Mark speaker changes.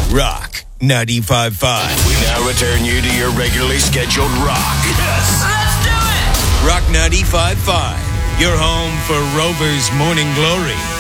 Speaker 1: Rock 95.5.
Speaker 2: We now return you to your regularly scheduled rock.
Speaker 3: Yes! Let's do it!
Speaker 1: Rock 95.5. Your home for Rover's Morning Glory.